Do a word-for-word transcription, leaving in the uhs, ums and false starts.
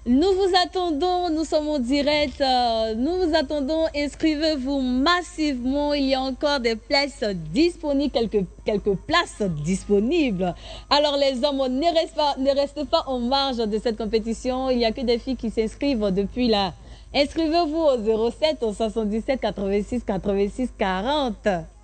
Nous vous attendons, nous sommes en direct, euh, nous vous attendons, inscrivez-vous massivement, il y a encore des places disponibles, quelques, quelques places disponibles. Alors les hommes, ne restez pas, ne restez pas en marge de cette compétition, il n'y a que des filles qui s'inscrivent depuis là. Inscrivez-vous au zéro sept, au soixante-dix-sept, quatre-vingt-six, quatre-vingt-six, quarante.